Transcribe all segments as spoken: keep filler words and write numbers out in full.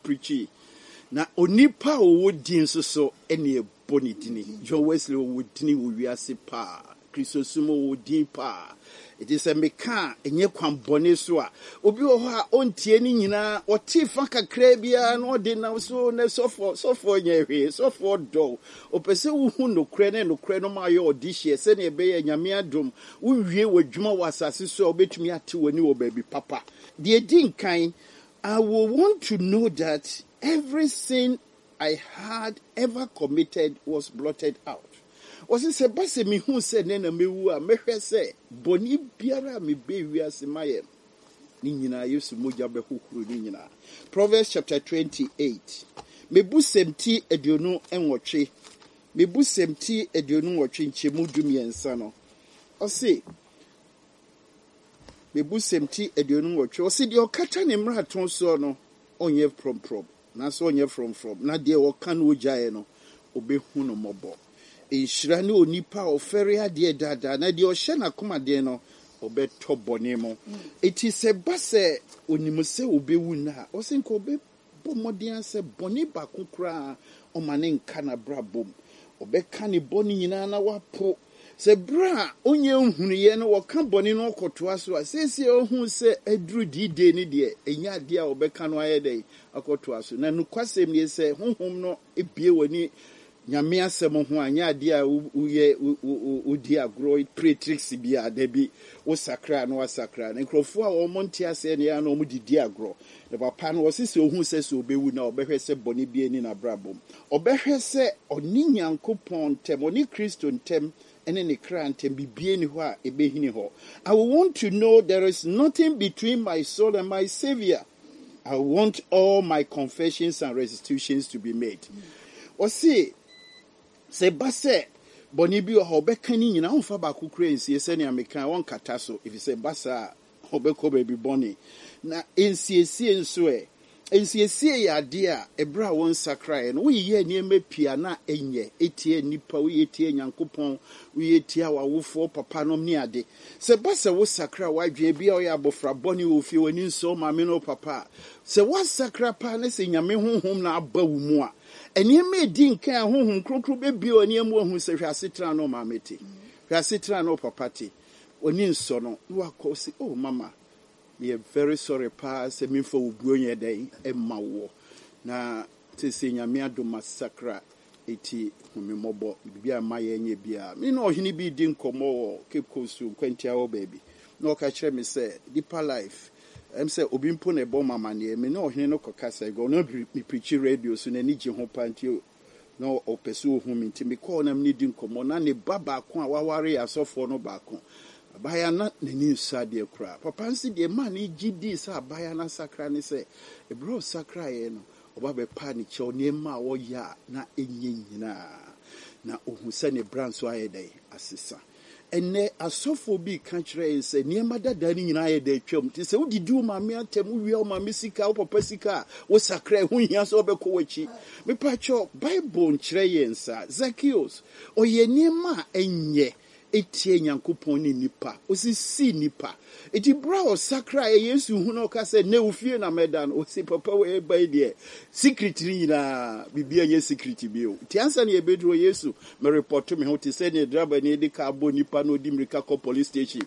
preachy. Na onipa owo din so so ene boni dini. John Wesley owo dini wo wiase pa. Kristosumo owo din pa. It is a meka enye kwan bone so a obi wo ho a ontie ni nyina oti fa kakra bia na ode na so na sofo sofo nya hwe sofo do opese wo hu no kre ne no kre no ma ye odihie se na ebe ye nyame adom wo wie wadwuma wasase so obetumi ate woni wo baabi papa de din kan. I will want to know that every sin I had ever committed was blotted out. Was it a basse me who said, Nena mewu a mehwe se, boni biara me be wiase mayem. Ninyina yesu moja be hukuru ninyina. Proverbs chapter twenty-eight. Mebu semti edionu enwotwe. Mebu semti edionu nwotwe nchemu dumiensa no. Ose, mebu semti edionu nwotwe. Ose di okata ne mra ton so no, onye from from. Na so onye from from. Na de oka no ojae no, obehu no mobo. Inshira ne onipa ofere ade dada na de ohye na koma de no obeto bone mo. It is a base onimu se obewu na o se nko obe bomodin se bone ba kokra o mane nka na bra bom obeka ne bone nyina na wapo se bra onye nhunu ye no woka bone no okoto aso a sese ohun se aduru dide ni de enya de a obeka no ayede akoto aso na nukwasem ne se honhom no ebie wani nyame asem ho anya ade a uye udi agro pretrix bia da bi wo sakra no wasakra na nkrofo a wo monte ase ne ya na wo didi agro ne papa no wo sese ohun se se obewu na obehwe se bone bi ani na brabom obehwe se oni nyankopon tem oni Kristo ntem ene ne kra ntem bibie ni ho a ebehini ho. I want to know there is nothing between my soul and my Savior. I want all my confessions and restitutions to be made. O see se base boni bi o beka ni nyina onfa ba kokura ensie se ne ameka won kata so if se basa obeko ba bi boni na ensiesie nso e ensiesie ya de a ebra won sakra no wo ye niema pia na enye etie nipa wo etie nyankopon wo etie awofo papa nom ni ade se basa wo sakra wadwe bia o ya abofra boni wo fie woni nso ma me no papa se wo sakra pa na se nyame honhom na aba wo mu a eni me di nkan honhom krokro bebi oni amu hu se hwasetra no mamete hwasetra no papate oni nso no wo akosi oh mama we are very sorry pa se me for obuonye dai emma wo na te se nyame adoma sakra eti humimobo bibia maye nye bia me no ohini bi di nkomo wo Cape Coast kwantia wo baby no ka kire me se deeper life em say obi mpo na ebo mama ne me no ohene no kokasa go no me preach radio so na ni je ho pantio no opeso hu mi ntimi ko na me di nkomo na ne baba ko a waware asofo no ba ko abaya na nani usade kura papa nsi de man gidi sa abaya na sakra ne se e bro sakra ye no oba be pa ni che oni ma wo ya na enye nyina na ohun se ne branso ayedai asesa ene asofo bi ka kire se niema dada ni nyina ayedai twam ti se wodidi o ma me atem wi o ma me sika o papa sika wo sakra hu hia so obekọ wachi me pa cho bible nkire yensa Zacchaeus o ye niema enye etie nyankopon ni nipa osisi nipa eti bra o sakra e Yesu hu no ka se ne ufie na medan o si papa we bai de secret ni na bibia ye secret bi o ti ansa na e bedro Yesu me report me ho ti se ne driver ni de ka bo nipa no di mrika ko police station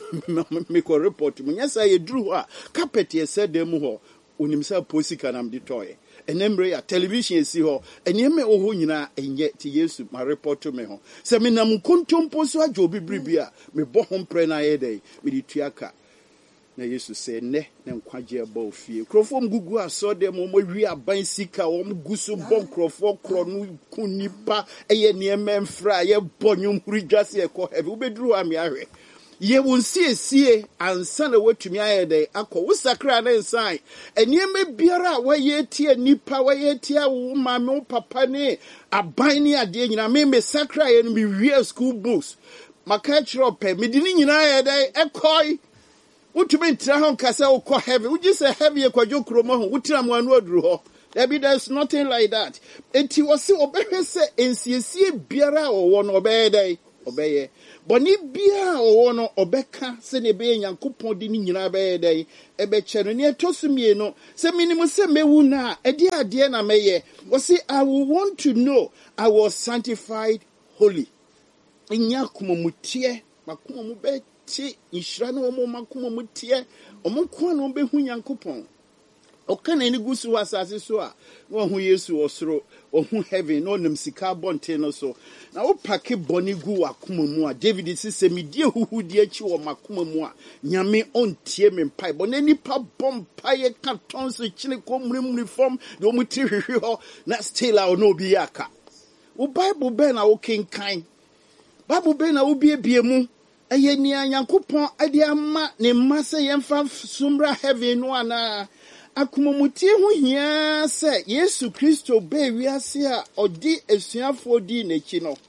me ko report me nyasa ye dru a carpet ye se dem ho onimsa posika na mde toye enemre ya television esi ho eneme oho nyina enye ti Yesu ma report me ho se me nam kontompo so adwo bibribia me bo ho mpre na yedai me di tuaka na Yesu se ne ne nkwaje ba ofie krofo mgugu aso de mo mo wi aban sika wo mguso bon krofo kro no kunipa eye ne emfra ye bonyum hurigase e ko heavy ubedru ami ahwe ye won sie sie ansa na watumi ayede akọ wo sakra na nsan enieme biara wa ye tie nipa wa ye tie wo mame wo papa ne aban ne ade nyina me me sakra ye no me wie school books maka chiro pe me di nyina ayede ekoi wotumi ntra ho kasa wo kọ heavy wo gise heavy e kwadwo kromo ho wotira mo anu aduru ho there there's nothing like that enti wo se obehwe se ensiesie biara wo wo no obeyede obeye boni bia owo no obeka se ne be Nyankopon de ni nyina be dey ebe che no ne tosumie no se minimu se mewu na ade ade na meye wo say I will want to know I was sanctified holy nya kumomutie makumo be ti inhira na omo makumo mutie omo ko na obe hu Nyankopon okana ni gusu wasase so a wo hu Yesu osoro o hu heaven no nim sika bonte no so na wo pake boni gu akoma mu a David sise me die huhu die chi wo makoma mu a nyame ontie me mpai bo na nipa bompaye ka tonso chine ko mrimri form de o muti hwehwe ho na still a no bi aka wo Bible be na wo kenkan Bible be na wo biebie mu eye ni Nyankopon ade ama ne mase yemfa sumra heaven no ana akumumutie ho hia se Yesu Kristo be wiase a odi esuafo di n'echi no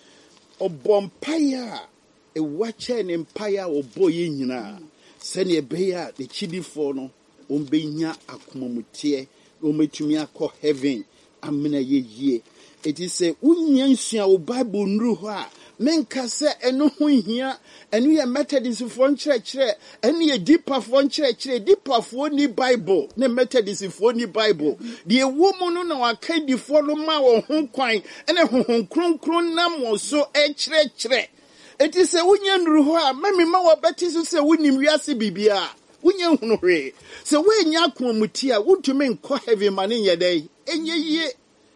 obompaya e wache ne mpaya oboye nyina se ne be ya de chidifo no ombenya akumumutie ometumi akọ heaven amena yeyie eti se unya nsua o Bible nru ho a menka se eno ho hia eno ye Methodist fo nkyerɛkyerɛ eno ye deeper fo nkyerɛkyerɛ deeper fo ni Bible ne Methodist fo ni Bible de ewo mu no na waka di fo no ma wo ho kwan ene honhon kronkron nam wo so ɛkyerɛkyerɛ eti se unya nru ho a mami ma wo beti so se wonim wiase bibia unya hunu hwe se we nya akomuti a wutumi nkɔ heaven ma ne nyɛ dai enye yie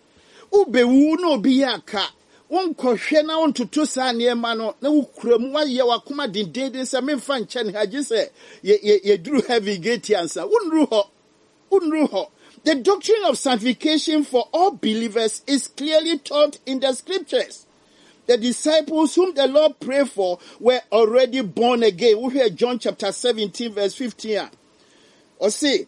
ubewu no obi aka wonkɔhwɛ na wontoto saa niema no na wukram wayɛ wakoma dindindin sɛ memfa nkyɛ ne hagye sɛ ye duru heavy gate ansa wonru ho wonru ho. The doctrine of sanctification for all believers is clearly taught in the scriptures. The disciples whom the Lord prayed for were already born again. We hear John chapter seventeen verse fifteen. Or say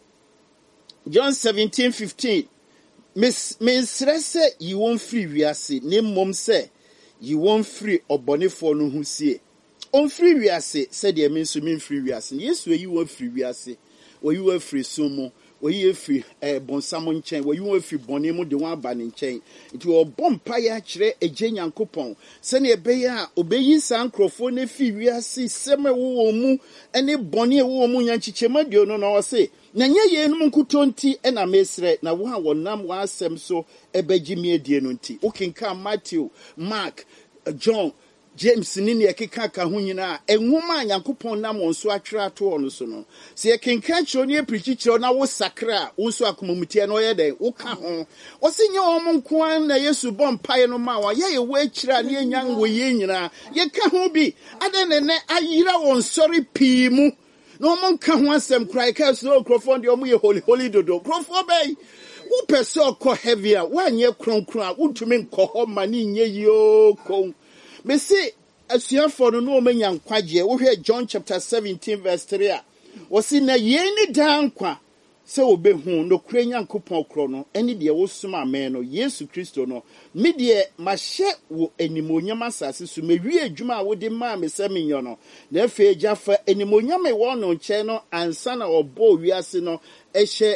John seventeen fifteen. Miss Miss Rese, you won't free wiase. Name mom say you won't free obone for no who see. On free wiase said the means to mean free wiase. Yes, where you were free wiase, where you were free sumo, where you were free eh bon salmon chain, where you were free bonemo de one banning chain. It will bomb paya chere a jenyan coupon. Send a beya obeyi san crofone free wiase, seme wo mu, and a bonnie woman yanchichema diono no say. Na nye ye no nkutonti e na mesre na wo ha wonam wa asem so ebegimi adie no nti ukinka Matthew, Mark, John, James ni ne keka ka ho nyina enwoma Nyankopon nam won so atwere ato ono so no se yekenka kiro ne preach kiro na wo sakra wo so akomamutie no ye den wo ka ho wo se nye wo nko an na Yesu bom pae no ma wa ye ye wo akira ne nya ngo ye nyina ye ka ho bi ade ne ne ayira won sori pii mu no man can want some cry cause no crofond your me holy holy dodo crofo bay who person call heavier one year cron cron would to mean call money ye yo con me say as you for no man young quaje we hear John chapter seventeen verse three was in a ye down qua so be who no cranian coupon chrono any dear was suma man or Yesu Christo no media ma she wo animonyam asase so me wie adwuma wo de ma me semi yono na fe jafa animonyam e wo no nche no ansa na obo wiase no ehye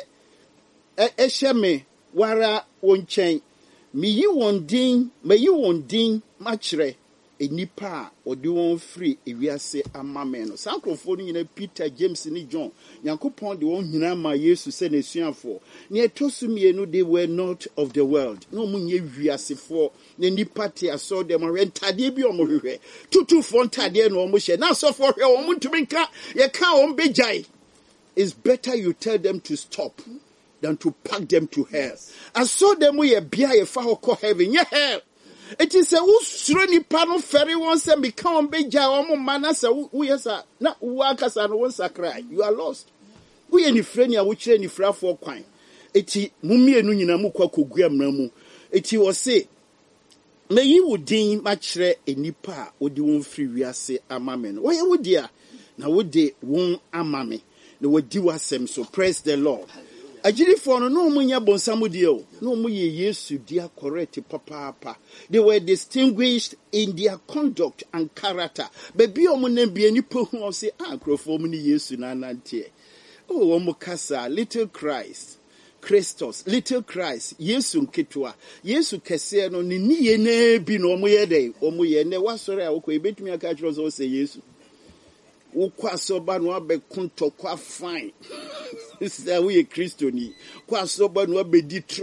ehye me wara wo nchen me yi won din me yi won din ma kire enipa odi won free ewiase amame no sankrofo no nyina Peter, James ni John Nyankopon de won nyina ma Yesu se na suafo ne etosumie no they were not of the world no munye wiasefo ne nipa te aso dem rentade bi omohwehwe tutu fo ntade no omohye na so fo hwe omo ntumi nka ye ka on bejai. It's better you tell them to stop than to pack them to hell. I saw them we bia ye fa ho heaven ye hell. It is a usro ni pano ferry once and become beja omo manasa we yesa na wakasa no sakra you are lost. We any friend ya wo kire ni fra for kwan. Eti mumie no nyina mu kwa kogua mra mu. Eti wo say me yi wudin ma kire enipa odi won free wiase amame no. Wo ye wodia na wode won amame. Na wodi wasem so praise the Lord. Ajiri for no no munya bonsamu dio no mu ye Yesu dia correct papa. They were distinguished in their conduct and character. Baby omo na bia ni po hu say ah krofo mu ni Yesu na nante. Oh omo kasa little Christ. Christos, little Christ, Yesu nketewa, Yesu kese no ni niye na bi no omo ye dey, omo ye ne wasore a wokọ ebetumi aka kiro so say Yesu. Wokọ asoba no abekunto kwa fine. This is we Christo ni. Kwa asoba no abedi